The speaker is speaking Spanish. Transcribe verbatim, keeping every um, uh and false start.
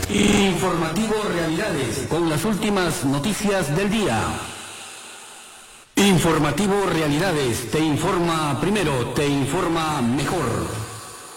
Informativo Realidades, con las últimas noticias del día. Informativo Realidades, te informa primero, te informa mejor.